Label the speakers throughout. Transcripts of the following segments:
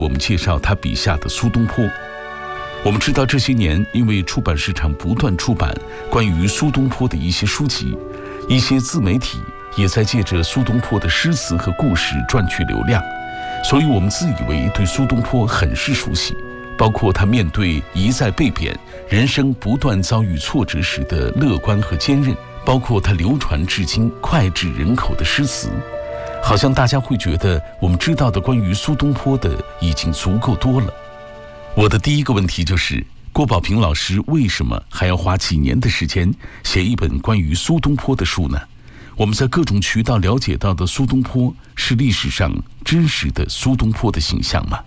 Speaker 1: 我们介绍他笔下的苏东坡。我们知道这些年因为出版市场不断出版关于苏东坡的一些书籍，一些自媒体也在借着苏东坡的诗词和故事赚取流量，所以我们自以为对苏东坡很是熟悉，包括他面对一再被贬、人生不断遭遇挫折时的乐观和坚韧，包括他流传至今脍炙人口的诗词。好像大家会觉得我们知道的关于苏东坡的已经足够多了。我的第一个问题就是，郭宝平老师为什么还要花几年的时间写一本关于苏东坡的书呢？我们在各种渠道了解到的苏东坡是历史上真实的苏东坡的形象吗？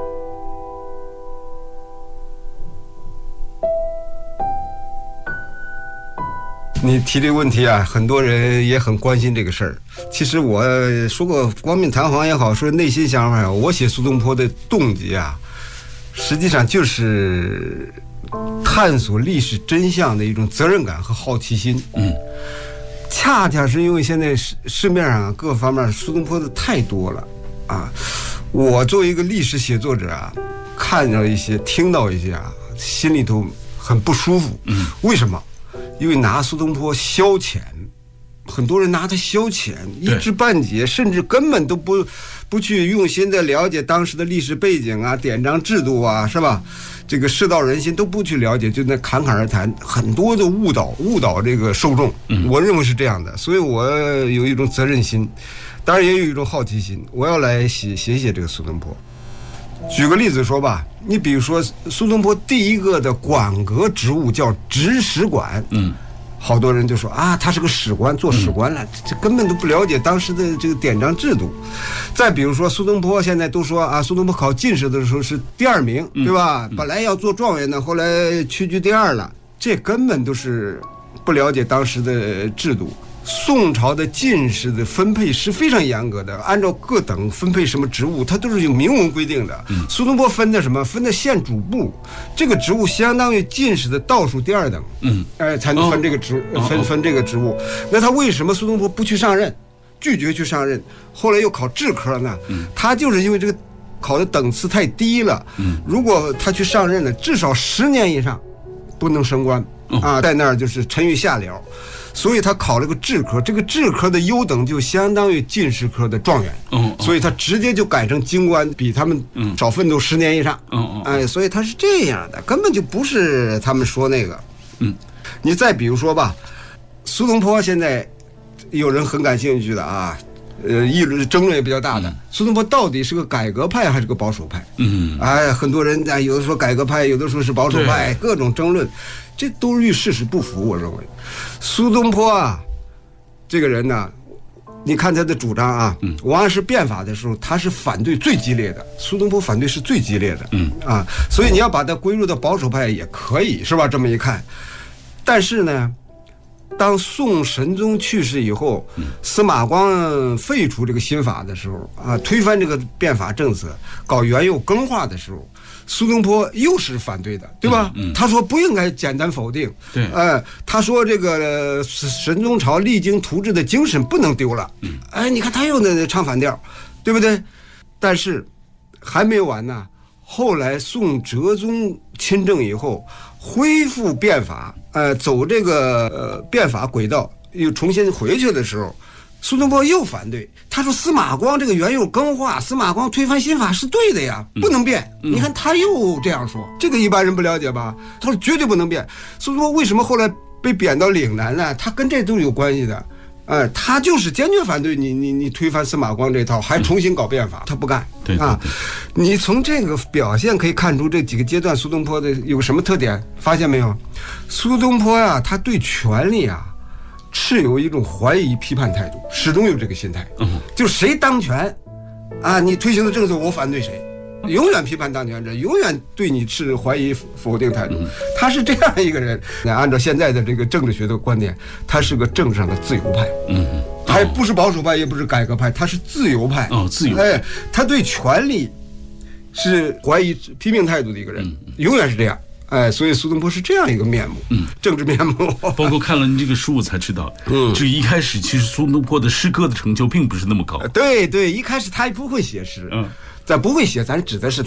Speaker 2: 你提这个问题啊，很多人也很关心这个事儿。其实我说过冠冕堂皇也好，说内心想法，我写苏东坡的动机啊，实际上就是探索历史真相的一种责任感和好奇心。恰恰是因为现在市面上各方面苏东坡的太多了啊，我作为一个历史写作者啊，看到一些听到一些啊，心里头很不舒服。为什么？因为拿苏东坡消遣，很多人拿他消遣，一知半解，甚至根本都不去用心的了解当时的历史背景啊、典章制度啊，是吧？这个世道人心都不去了解，就那侃侃而谈，很多的误导这个受众。我认为是这样的，所以我有一种责任心，当然也有一种好奇心，我要来写这个苏东坡。举个例子说吧，你比如说苏东坡第一个的馆阁职务叫执史馆，好多人就说啊，他是个史官，做史官了，这根本都不了解当时的这个典章制度。再比如说苏东坡，现在都说啊，苏东坡考进士的时候是第2名，对吧？本来要做状元的，后来屈居第2了，这根本都是不了解当时的制度。宋朝的进士的分配是非常严格的，按照各等分配什么职务，它都是有明文规定的。苏东坡分的什么？分的县主簿，这个职务相当于进士的倒数第2等，才能分这个分这个职务。那他为什么苏东坡不去上任，拒绝去上任，后来又考制科呢？他就是因为这个考的等次太低了。如果他去上任呢，至少10年以上不能升官啊，在那儿就是沉于下僚。所以他考了个制科，这个制科的优等就相当于进士科的状元，所以他直接就改成京官，比他们少奋斗10年以上。所以他是这样的，根本就不是他们说那个。你再比如说吧，苏东坡现在有人很感兴趣的啊，议论争论也比较大的，苏东坡到底是个改革派还是个保守派？很多人有的说改革派，有的说是保守派，各种争论，这都与事实不符。我认为苏东坡啊这个人呢，你看他的主张啊，王安石变法的时候他是反对最激烈的，苏东坡反对是最激烈的。所以你要把它归入到保守派也可以，是吧？这么一看，但是呢，当宋神宗去世以后，司马光废除这个新法的时候啊，推翻这个变法政策，搞元佑更化的时候，苏东坡又是反对的，对吧？他说不应该简单否定，他说这个神宗朝励精图治的精神不能丢了。你看他又那唱反调，对不对？但是还没有完呢，后来宋哲宗亲政以后，恢复变法，走这个变法轨道，又重新回去的时候，苏东坡又反对。他说司马光这个元佑更化，司马光推翻新法是对的呀，不能变。你看他又这样说，这个一般人不了解吧？他说绝对不能变。苏东坡为什么后来被贬到岭南呢？他跟这都有关系的。他就是坚决反对你推翻司马光这套，还重新搞变法，他不干。你从这个表现可以看出这几个阶段苏东坡的有什么特点，发现没有？苏东坡呀，他对权力啊持有一种怀疑批判态度，始终有这个心态。就谁当权啊，你推行的政策我反对谁，永远批判当权者，永远对你持怀疑否定态度。他是这样一个人。按照现在的这个政治学的观点，他是个政治上的自由派。还不是保守派，也不是改革派，他是自由派。自由。他对权力是怀疑批评态度的一个人，永远是这样。所以苏东坡是这样一个面目，政治面目。
Speaker 1: 包括看了你这个书，我才知道，就一开始其实苏东坡的诗歌的成就并不是那么高。
Speaker 2: 对，一开始他也不会写诗，咱不会写，咱指的是